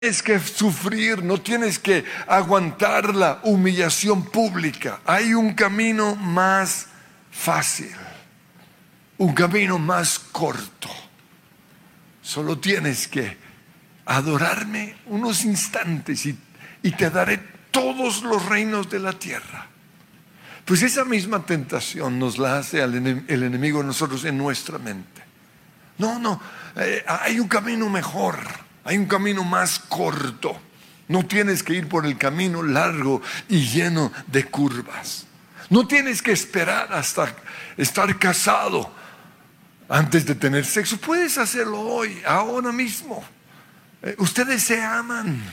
tienes que sufrir, no tienes que aguantar la humillación pública. Hay un camino más fácil, un camino más corto. Solo tienes que adorarme unos instantes y te daré todos los reinos de la tierra. Pues esa misma tentación nos la hace el enemigo a nosotros en nuestra mente. No, hay un camino mejor, hay un camino más corto. No tienes que ir por el camino largo y lleno de curvas. No tienes que esperar hasta estar casado antes de tener sexo. Puedes hacerlo hoy, ahora mismo. Ustedes se aman.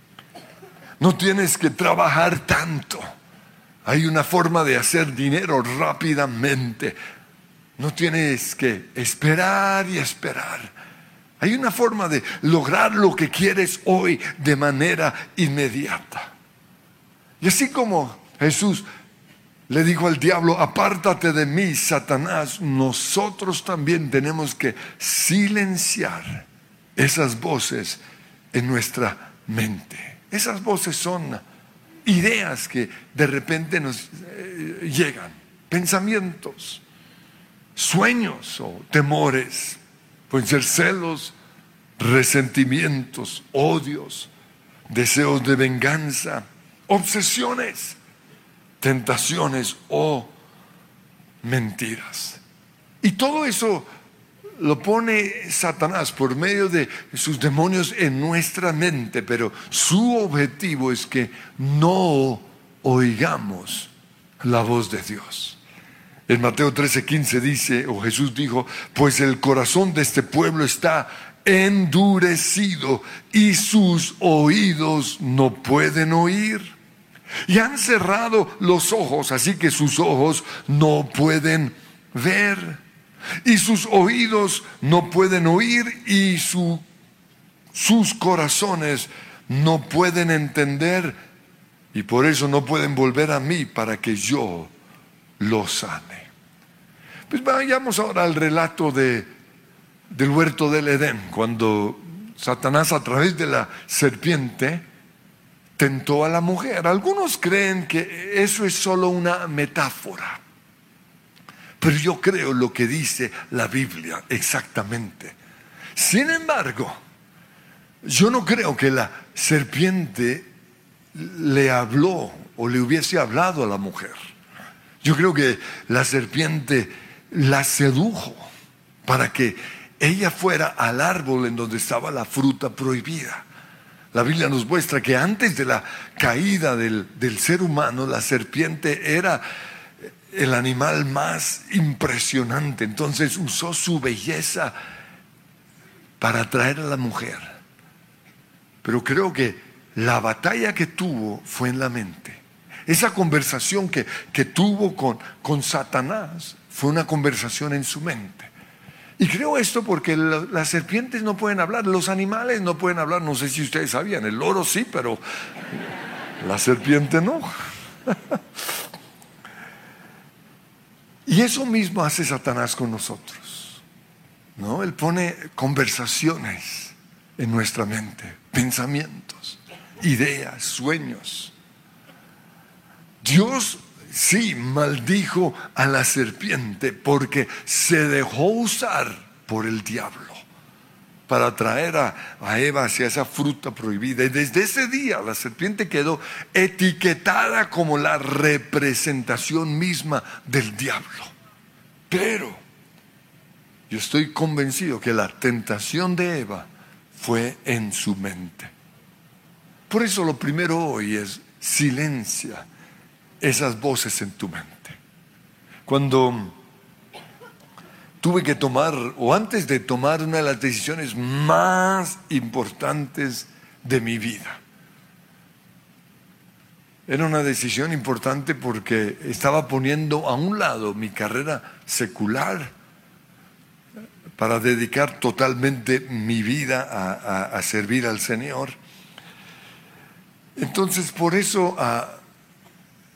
No tienes que trabajar tanto. Hay una forma de hacer dinero rápidamente. No tienes que esperar y esperar. Hay una forma de lograr lo que quieres hoy de manera inmediata. Y así como Jesús le dijo al diablo: apártate de mí, Satanás, nosotros también tenemos que silenciar esas voces en nuestra mente. Esas voces son ideas que de repente nos llegan, pensamientos, sueños o temores. Pueden ser celos, resentimientos, odios, deseos de venganza, obsesiones, tentaciones o mentiras. Y todo eso lo pone Satanás por medio de sus demonios en nuestra mente, pero su objetivo es que no oigamos la voz de Dios. En Mateo 13:15 dice, o Jesús dijo: pues el corazón de este pueblo está endurecido y sus oídos no pueden oír. Y han cerrado los ojos, así que sus ojos no pueden ver. Y sus oídos no pueden oír y sus corazones no pueden entender. Y por eso no pueden volver a mí para que yo los sane. Pues vayamos ahora al relato del huerto del Edén, cuando Satanás a través de la serpiente tentó a la mujer. Algunos creen que eso es solo una metáfora, pero yo creo lo que dice la Biblia exactamente. Sin embargo, yo no creo que la serpiente le habló o le hubiese hablado a la mujer. Yo creo que la serpiente la sedujo para que ella fuera al árbol en donde estaba la fruta prohibida. La Biblia nos muestra que antes de la caída del ser humano, la serpiente era el animal más impresionante. Entonces usó su belleza para atraer a la mujer. Pero creo que la batalla que tuvo fue en la mente. Esa conversación que tuvo con Satanás fue una conversación en su mente. Y creo esto porque las serpientes no pueden hablar, los animales no pueden hablar. No sé si ustedes sabían, el loro sí, pero la serpiente no. Y eso mismo hace Satanás con nosotros, ¿no? Él pone conversaciones en nuestra mente, pensamientos, ideas, sueños. Dios sí maldijo a la serpiente porque se dejó usar por el diablo para traer a Eva hacia esa fruta prohibida. Y desde ese día la serpiente quedó etiquetada como la representación misma del diablo. Pero yo estoy convencido que la tentación de Eva fue en su mente. Por eso lo primero hoy es: silencia esas voces en tu mente. Cuando tuve que tomar, o antes de tomar una de las decisiones más importantes de mi vida, era una decisión importante porque estaba poniendo a un lado mi carrera secular para dedicar totalmente mi vida a servir al Señor. Entonces por eso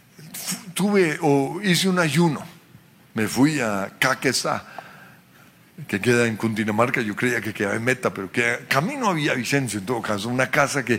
hice un ayuno. Me fui a Caquetá, que queda en Cundinamarca. Yo creía que quedaba en Meta, pero queda camino a Villavicencio en todo caso, una casa que